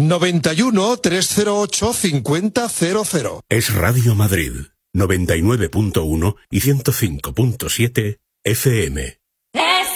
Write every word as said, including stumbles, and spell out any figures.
noventa y uno, trescientos ocho, cincuenta cero cero. Es Radio Madrid, noventa y nueve punto uno y ciento cinco punto siete F M.